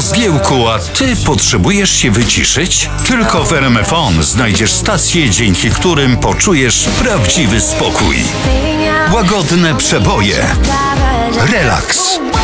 zgiełku, a ty potrzebujesz się wyciszyć? Tylko w RMFON znajdziesz stacje, dzięki którym poczujesz prawdziwy spokój. Łagodne przeboje, relaks,